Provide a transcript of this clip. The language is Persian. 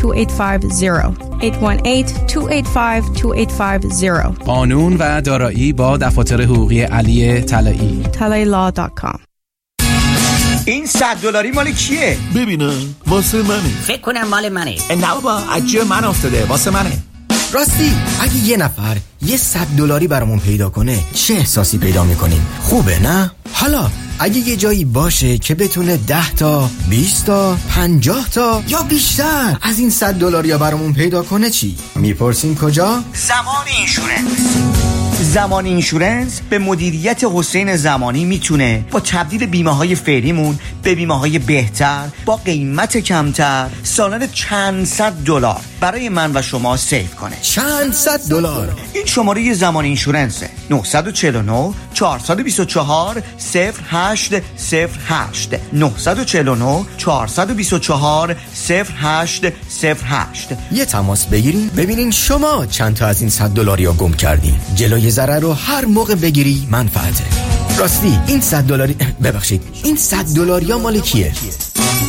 818-285-2850. قانون و دارایی با دفاتر حقوقی علی طلایی. talailaw.com. این $100 مال کیه؟ ببینم واسه منه. فکر کنم مال منه. نه بابا از جیب من افتاده، واسه منه. راستی اگه یه نفر یه $100 برامون پیدا کنه چه احساسی پیدا میکنیم؟ خوبه نه؟ حالا اگه یه جایی باشه که بتونه 10 تا 20 تا 50 تا یا بیشتر از این $100 برامون پیدا کنه چی؟ میپرسین کجا؟ زمان اینشورنس. زمان اینشورنس به مدیریت حسین زمانی میتونه با تبدیل بیمه‌های فعلیمون به بیمه‌های بهتر با قیمت کمتر سالانه چند $100 برای من و شما سیو کنه. چند $100؟ این شماره زمان اینشورنسه. 949 424 0808 949 424 0808. یه تماس بگیرین ببینین شما چند تا از این $100 رو گم کردین. جلوی ضرر رو هر موقع بگیری منفعته. راستی این $100 ببخشید این $100 مال کیه؟